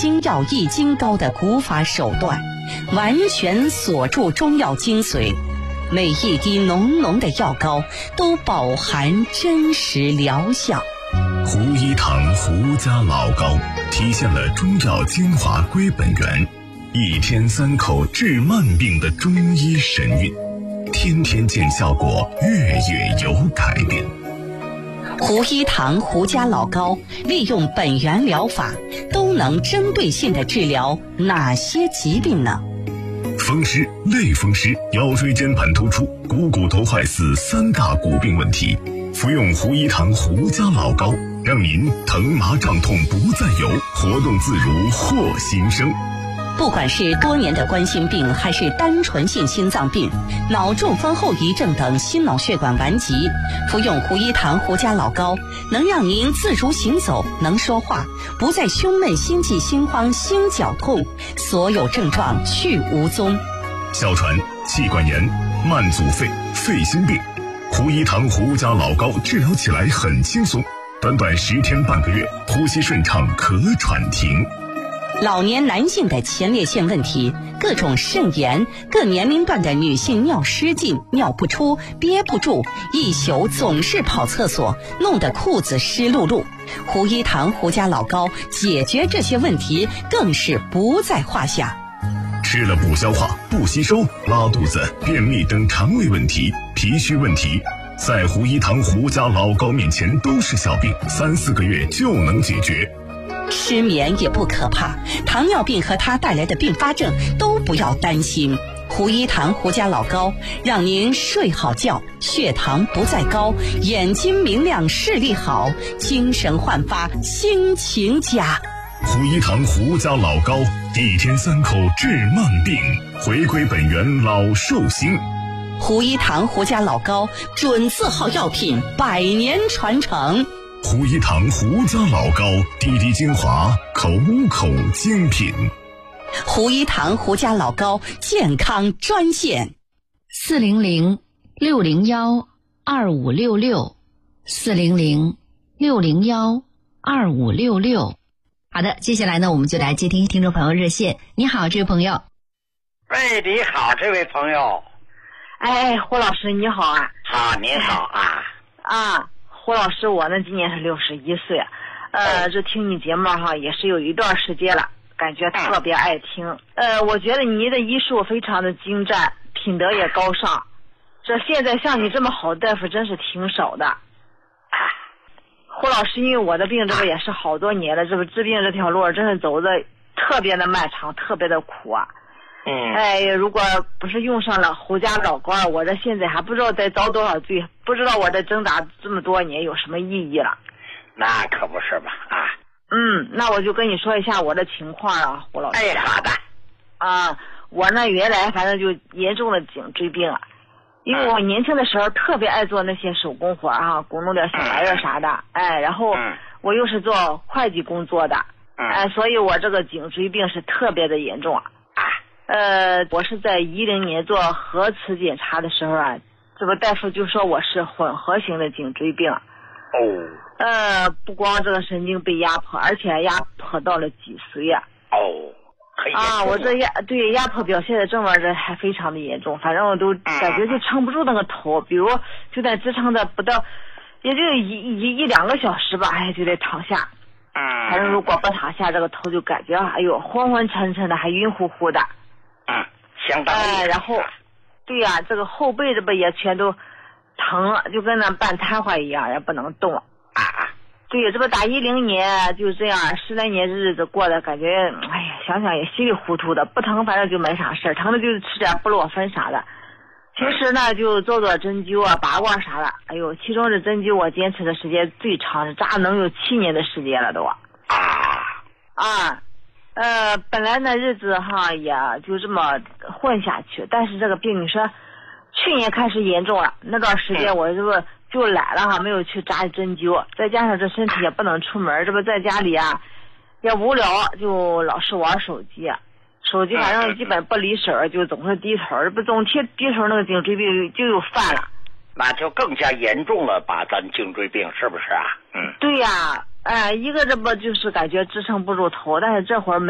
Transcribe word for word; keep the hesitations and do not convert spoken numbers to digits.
精药益精膏的古法手段，完全锁住中药精髓，每一滴浓浓的药膏都饱含真实疗效。 胡一堂胡家老膏体现了中药精华归本源，一天三口治慢病的中医神韵，天天见效果，月月有改变。 胡一堂胡家老膏利用本源疗法，都能针对性的治疗哪些疾病呢？ 风湿、类风湿、腰椎间盘突出、股骨头坏死三大骨病问题，服用胡一堂胡家老膏，让您疼麻胀痛不再有，活动自如获新生。 不管是多年的冠心病，还是单纯性心脏病、脑中风后遗症等心脑血管顽疾，服用胡一堂胡家老膏，能让您自如行走，能说话，不再胸闷、心悸、心慌、心绞痛，所有症状去无踪。 哮喘、气管炎、慢阻肺、肺心病，胡一堂胡家老膏治疗起来很轻松，短短十天半个月，呼吸顺畅，咳喘停。 老年男性的前列腺问题，各种肾炎，各年龄段的女性尿失禁、尿不出、憋不住，一宿总是跑厕所，弄得裤子湿漉漉。胡一堂胡家老膏解决这些问题更是不在话下。 吃了不消化、不吸收、拉肚子、便秘等肠胃问题、脾虚问题，在胡一堂胡家老膏面前都是小病，三四个月就能解决。 失眠也不可怕，糖尿病和它带来的并发症都不要担心。胡一堂胡家老膏让您睡好觉，血糖不再高，眼睛明亮，视力好，精神焕发，心情佳。 胡一堂胡家老膏，一天三口治慢病，回归本源老寿星。 胡一堂胡家老膏准字号药品，百年传承。 胡一堂胡家老膏，滴滴精华，口口精品。 胡一堂胡家老膏健康专线： 四零零六零幺二五六六，四零零六零幺二五六六。好的，接下来呢，我们就来接听听众朋友热线。你好，这位朋友。 喂，你好，这位朋友。 哎，胡老师你好啊。 好，您好啊。 啊。胡老师，我呢今年是六十一岁，呃，这听你节目哈也是有一段时间了，感觉特别爱听。呃，我觉得你的医术非常的精湛，品德也高尚。这现在像你这么好大夫真是挺少的。胡老师，因为我的病这个也是好多年了，这个治病这条路真是走的特别的漫长，特别的苦啊。 嗯， 哎，如果不是用上了胡家老膏，我这现在还不知道再遭多少罪，不知道我这挣扎这么多年有什么意义了。 那可不是吧？啊， 嗯，那我就跟你说一下我的情况了，胡老师。 哎，好的。 啊，我呢原来反正就严重的颈椎病啊，因为我年轻的时候特别爱做那些手工活啊，鼓弄点小玩意儿啥的，嗯、哎，然后我又是做会计工作的， 嗯、 哎，所以我这个颈椎病是特别的严重啊。呃，我是在一零年做核磁检查的时候啊，这个大夫就说我是混合型的颈椎病。 哦。 呃，不光这个神经被压迫，而且压迫到了脊髓啊。 哦，可以。 啊，我这压对压迫表现的症状这还非常的严重，反正我都感觉就撑不住那个头，嗯、比如就在支撑的不到，也就一一一两个小时吧，哎，就得躺下。 嗯。 反正如果不躺下，这个头就感觉哎呦昏昏沉沉的，还晕乎乎的。 嗯，相当哎，然后，对呀、啊，这个后背这不也全都疼了，就跟那半瘫痪一样，也不能动。 啊啊！ 对，这不打一零年就这样十来年日子过得，感觉哎呀，想想也稀里糊涂的。不疼反正就没啥事儿，疼的就是吃点布洛芬啥的。平时呢就做做针灸啊、拔罐啥的。哎呦，其中这针灸我坚持的时间最长，扎能有七年的时间了都。 啊啊。呃，本来呢日子哈也就这么混下去，但是这个病你说去年开始严重了，那段时间我这不就懒了哈，没有去扎针灸，再加上这身体也不能出门，这不在家里啊也无聊，就老是玩手机，手机反正基本不离手，就总是低头，这不总提低头，那个颈椎病就又犯了， 那就更加严重了吧？咱颈椎病是不是啊？嗯， 对呀、啊。哎，一个这不就是感觉支撑不住头，但是这会儿没